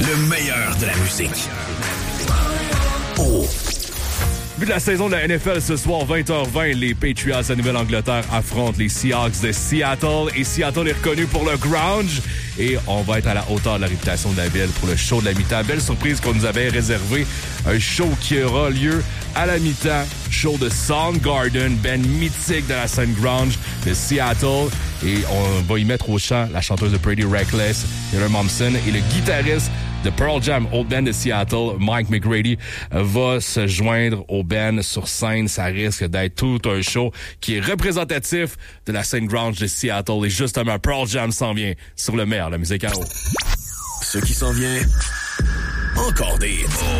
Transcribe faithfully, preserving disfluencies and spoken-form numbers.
Le meilleur de la musique. Oh. Vu de la saison de la N F L ce soir, vingt heures vingt, les Patriots de Nouvelle-Angleterre affrontent les Seahawks de Seattle. Et Seattle est reconnu pour le grunge. Et on va être à la hauteur de la réputation de la ville pour le show de la mi-temps. Belle surprise qu'on nous avait réservé. Un show qui aura lieu à la mi-temps. Show de Soundgarden, band mythique de la scène grunge de Seattle. Et on va y mettre au chant la chanteuse de Pretty Reckless, Taylor Momsen, et le guitariste de Pearl Jam, old band de Seattle, Mike McGrady, va se joindre au band sur scène. Ça risque d'être tout un show qui est représentatif de la scène grunge de Seattle. Et justement, Pearl Jam s'en vient sur le meilleur de la musique à eau. Ce qui s'en vient, encore des...